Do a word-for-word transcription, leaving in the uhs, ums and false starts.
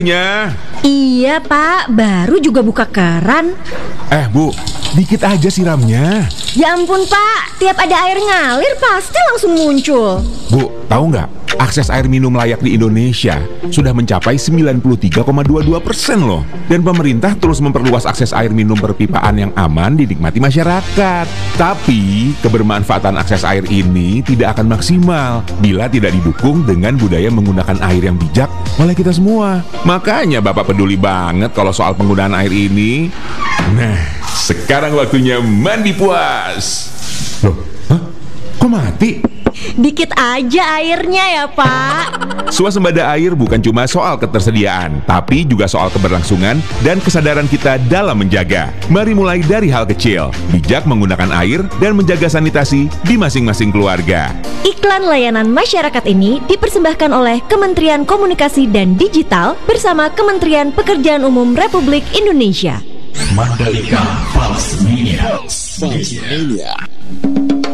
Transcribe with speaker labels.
Speaker 1: nya.
Speaker 2: Iya Pak, baru juga buka keran.
Speaker 1: Eh Bu, dikit aja siramnya.
Speaker 2: Ya ampun Pak, tiap ada air ngalir pasti langsung muncul.
Speaker 1: Bu, tahu nggak? Akses air minum layak di Indonesia sudah mencapai sembilan puluh tiga koma dua dua persen loh. Dan pemerintah terus memperluas akses air minum perpipaan yang aman dinikmati masyarakat. Tapi, kebermanfaatan akses air ini tidak akan maksimal bila tidak didukung dengan budaya menggunakan air yang bijak oleh kita semua. Makanya Bapak peduli banget kalau soal penggunaan air ini. Nah, sekarang waktunya mandi puas. Loh, hah? Kok mati?
Speaker 2: Dikit aja airnya ya Pak.
Speaker 1: Swasembada air bukan cuma soal ketersediaan, tapi juga soal keberlangsungan dan kesadaran kita dalam menjaga. Mari mulai dari hal kecil, bijak menggunakan air dan menjaga sanitasi di masing-masing keluarga.
Speaker 2: Iklan layanan masyarakat ini dipersembahkan oleh Kementerian Komunikasi dan Digital bersama Kementerian Pekerjaan Umum Republik Indonesia.
Speaker 3: Mandalika Pulse Media.